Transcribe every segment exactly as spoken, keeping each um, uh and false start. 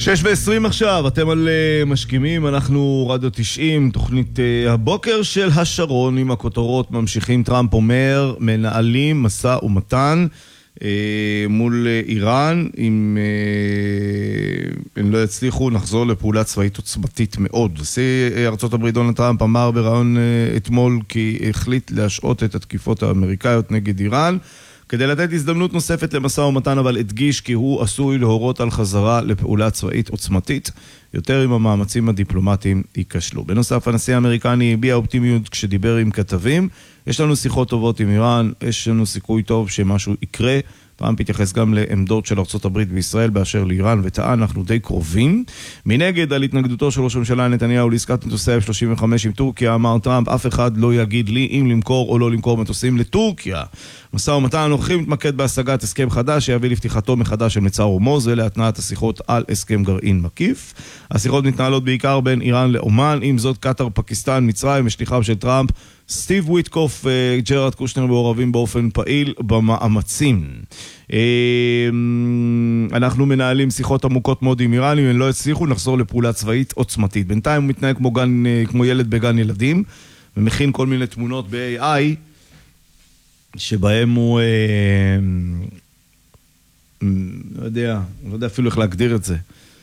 שש ועשרים עכשיו, אתם על uh, משכימים, אנחנו רדיו תשעים, תוכנית uh, הבוקר של השרון עם הכותרות ממשיכים. טראמפ אומר, מנהלים מסע ומתן uh, מול uh, איראן, אם uh, הם לא יצליחו נחזור לפעולה צבאית עוצמתית מאוד. נשיא ארצות הברית דונלד טראמפ אמר ברעיון uh, אתמול כי החליט להשעות את התקיפות האמריקאיות נגד איראן, כדי לתת הזדמנות נוספת למשא ומתן, אבל הדגיש כי הוא עשוי להורות על חזרה לפעולה צבאית עוצמתית, יותר אם המאמצים הדיפלומטיים ייכשלו. בנוסף, הנשיא האמריקני הביע אופטימיות כשדיבר עם כתבים. יש לנו שיחות טובות עם איראן, יש לנו סיכוי טוב שמשהו יקרה. טראמפ התייחס גם לעמדות של ארצות הברית וישראל באשר לאיראן, וטען אנחנו די קרובים. מנגד, על התנגדותו של ראש הממשלה נתניהו לעסקת מטוסי אף שלושים וחמש עם טורקיה, אמר טראמפ, אף אחד לא יגיד לי אם למכור או לא למכור מטוסים לטורקיה. משא ומתן הנוכחי מתמקד בהשגת הסכם חדש שיביא לפתיחתו מחדש של מצר הורמוז ולהתנעת השיחות על הסכם גרעין מקיף. השיחות מתנהלות בעיקר בין איראן לאומן, עם זאת קטר, פקיסטן, מצרים ושליחיו של טראמפ סטיב וויטקוף, ג'רד קושנר מעורבים באופן פעיל במאמצים. אנחנו מנהלים שיחות עמוקות מאוד עם איראן, אם הם לא הצליחו נחזור לפעולה צבאית עוצמתית. בינתיים הוא מתנהג כמו, גן, כמו ילד בגן ילדים, ומכין כל מיני תמונות ב-איי איי, שבהם הוא, אה, לא יודע, לא יודע אפילו איך להגדיר את זה.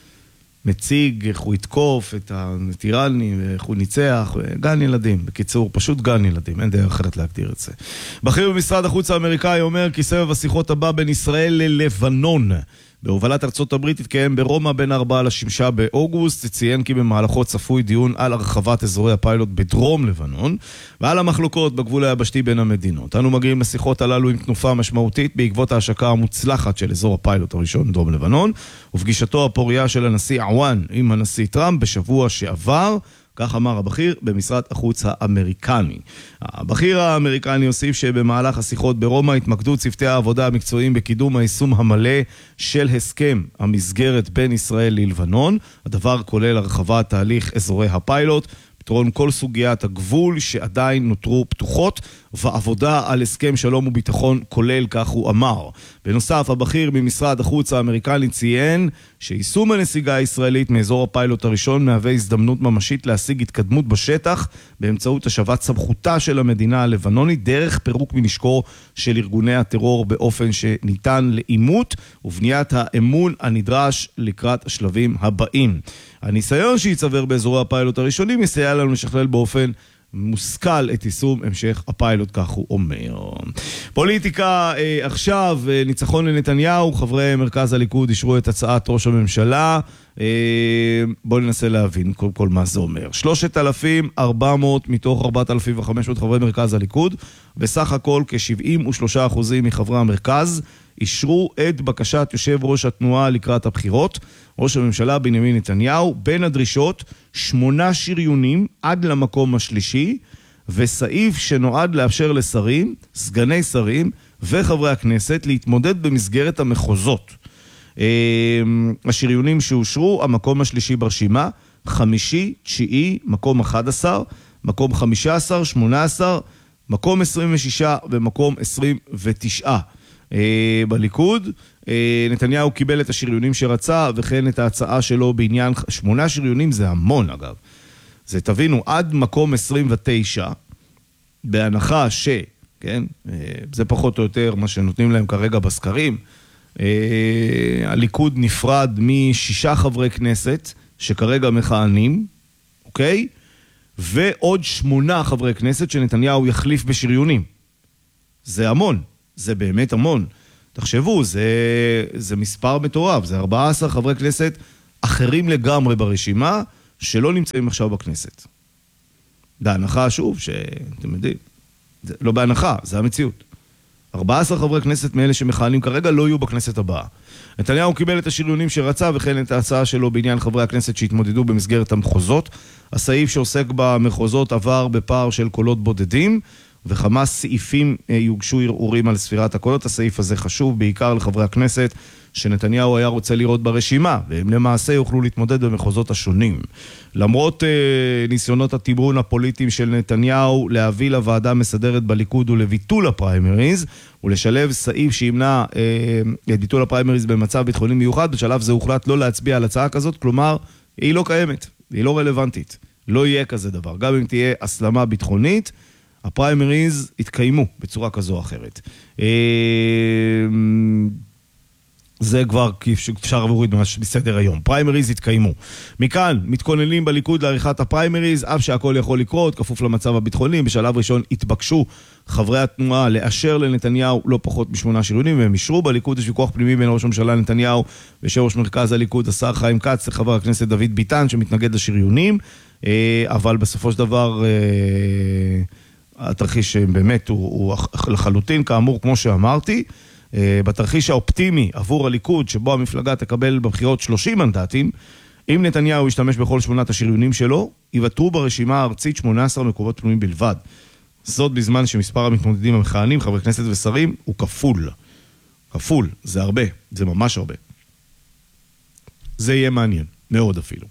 מציג איך הוא יתקוף את הטיראנים, איך הוא ניצח, גן ילדים, בקיצור, פשוט גן ילדים, אין דרך אחרת להגדיר את זה. בכיר במשרד החוץ האמריקאי אומר כי סבב השיחות הבא בין ישראל ללבנון, בהובלת ארצות הברית התקיים ברומא בין ארבעה לשמשה באוגוסט, ציין כי במהלכו צפוי דיון על הרחבת אזורי הפיילוט בדרום לבנון, ועל המחלוקות בגבול היבשתי בין המדינות. אנו מגיעים לשיחות הללו עם תנופה משמעותית בעקבות ההשקה המוצלחת של אזור הפיילוט הראשון בדרום לבנון, ופגישתו הפוריה של הנשיא עוואן עם הנשיא טראמפ בשבוע שעבר, כך אמר הבכיר במשרד החוץ האמריקני. הבכיר האמריקני הוסיף שבמהלך השיחות ברומא התמקדו צוותי העבודה המקצועיים בקידום היישום המלא של הסכם המסגרת בין ישראל ללבנון. הדבר כולל הרחבת תהליך אזורי הפיילוט, פתרון כל סוגיית הגבול שעדיין נותרו פתוחות, ועבודה על הסכם שלום וביטחון כולל, כך הוא אמר. בנוסף, הבכיר ממשרד החוץ האמריקני ציין שיישום הנסיגה הישראלית מאזור הפיילוט הראשון מהווה הזדמנות ממשית להשיג התקדמות בשטח באמצעות השבת סמכותה של המדינה הלבנונית דרך פירוק מנשקו של ארגוני הטרור באופן שניתן לאימות ובניית האמון הנדרש לקראת השלבים הבאים. הניסיון שיצבר באזורי הפיילוט הראשונים יסייע לנו לשכלל באופן מושכל את יישום המשך הפיילוט, כך הוא אומר. פוליטיקה, אה, עכשיו, אה, ניצחון לנתניהו, חברי מרכז הליכוד אישרו את הצעת ראש הממשלה. אה, בואו ננסה להבין קודם כל מה זה אומר. שלושת אלפים וארבע מאות מתוך ארבעת אלפים וחמש מאות חברי מרכז הליכוד, בסך הכל כ-שבעים ושלושה אחוזים מחברי המרכז, אישרו את בקשת יושב ראש התנועה לקראת הבחירות. ראש הממשלה בנימין נתניהו, בין הדרישות שמונה שריונים עד למקום השלישי, וסעיף שנועד לאפשר לשרים, סגני שרים וחברי הכנסת להתמודד במסגרת המחוזות. השריונים שאושרו, המקום השלישי ברשימה, חמישי, תשיעי, מקום אחד עשר, מקום חמישה עשר, שמונה עשר, מקום עשרים ושש ומקום עשרים ותשע. בליכוד, נתניהו קיבל את השריונים שרצה וכן את ההצעה שלו בעניין שמונה שריונים, זה המון אגב, זה תבינו עד מקום עשרים ותשע, בהנחה ש, כן, זה פחות או יותר מה שנותנים להם כרגע בסקרים. הליכוד נפרד משישה חברי כנסת שכרגע מכהנים, אוקיי? ועוד שמונה חברי כנסת שנתניהו יחליף בשריונים. זה המון, זה באמת המון. תחשבו, זה, זה מספר מטורף, זה ארבעה עשר חברי כנסת אחרים לגמרי ברשימה שלא נמצאים עכשיו בכנסת. בהנחה שוב, שאתם יודעים, זה לא בהנחה, זה המציאות. ארבעה עשר חברי כנסת מאלה שמכהנים כרגע לא יהיו בכנסת הבאה. נתניהו קיבל את השריונים שרצה וכן את ההצעה שלו בעניין חברי הכנסת שהתמודדו במסגרת המחוזות. הסעיף שעוסק במחוזות עבר בפער של קולות בודדים. וכמה סעיפים יוגשו ערעורים על ספירת הקולות. הסעיף הזה חשוב בעיקר לחברי הכנסת שנתניהו היה רוצה לראות ברשימה, והם למעשה יוכלו להתמודד במחוזות השונים. למרות אה, ניסיונות התמרון הפוליטיים של נתניהו להביא לוועדה מסדרת בליכוד ולביטול הפריימריז, ולשלב סעיף שימנע אה, את ביטול הפריימריז במצב ביטחוני מיוחד, בשלב זה הוחלט לא להצביע על הצעה כזאת, כלומר, היא לא קיימת, היא לא רלוונטית. לא יהיה כזה דבר. גם אם תהיה הסלמה ביטחונית, הפריימריז יתקיימו בצורה כזו או אחרת. אה... זה כבר אפשר להוריד ממש בסדר היום. פריימריז התקיימו. מכאן מתכוננים בליכוד לעריכת הפריימריז, אף שהכל יכול לקרות, כפוף למצב הביטחוני. בשלב ראשון התבקשו חברי התנועה לאשר לנתניהו לא פחות משמונה שריונים, והם אישרו. בליכוד יש ויכוח פנימי בין ראש הממשלה נתניהו ויושב ראש מרכז הליכוד, השר חיים כץ, לחבר הכנסת דוד ביטן, שמתנגד לשריונים, אבל בסופו של דבר התרחיש באמת הוא, הוא לחלוטין, כאמור, כמו שאמרתי, בתרחיש האופטימי עבור הליכוד, שבו המפלגה תקבל בבחירות שלושים מנדטים, אם נתניהו ישתמש בכל שמונת השריונים שלו, יוותרו ברשימה הארצית שמונה עשרה מקומות פנויים בלבד. זאת בזמן שמספר המתמודדים המכהנים, חברי כנסת ושרים, הוא כפול. כפול, זה הרבה, זה ממש הרבה. זה יהיה מעניין, מאוד אפילו.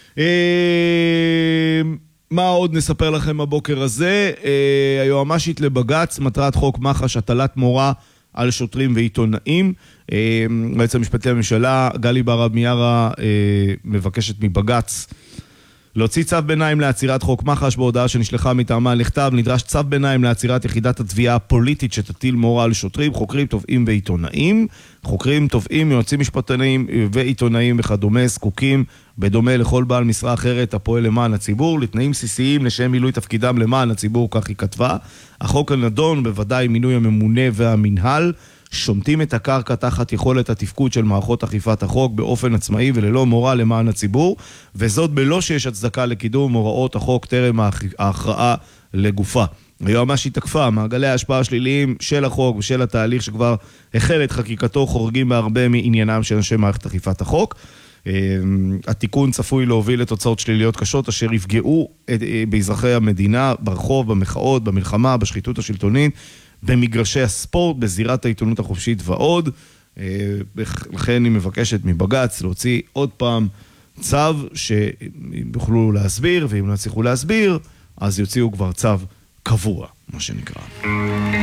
מה עוד נספר לכם הבוקר הזה? היועמ"שית לבג"ץ, מטרת חוק מח"ש, הטלת מורא על שוטרים ועיתונאים. היועץ המשפטי לממשלה, גלי בהרב מיארה, מבקשת מבג"ץ להוציא צו ביניים לעצירת חוק מח"ש. בהודעה שנשלחה מטעמה לכתב, נדרש צו ביניים לעצירת יחידת התביעה הפוליטית שתטיל מורא על שוטרים, חוקרים, תובעים ועיתונאים. חוקרים, תובעים, יועצים משפטניים ועיתונאים וכדומה זקוקים, בדומה לכל בעל משרה אחרת הפועל למען הציבור, לתנאים בסיסיים לשם מילוי תפקידם למען הציבור, כך היא כתבה. החוק הנדון, בוודאי מינוי הממונה והמנהל, שומטים את הקרקע תחת יכולת התפקוד של מערכות אכיפת החוק באופן עצמאי וללא מורא למען הציבור, וזאת בלא שיש הצדקה לקידום הוראות החוק טרם ההכרעה לגופה. היועמ"שית תקפה, מעגלי ההשפעה השליליים של החוק ושל התהליך שכבר החל את חקיקתו חורגים בהרבה מעניינם של אנשי מערכת אכיפת החוק. התיקון צפוי להוביל לתוצאות שליליות קשות אשר יפגעו באזרחי המדינה, ברחוב, במחאות, במלחמה, בשחיתות השלטונית, במגרשי הספורט, בזירת העיתונות החופשית ועוד. לכן היא מבקשת מבג"ץ להוציא עוד פעם צו שיוכלו להסביר, ואם לא יצליחו להסביר, אז יוציאו כבר צו קבוע, מה שנקרא.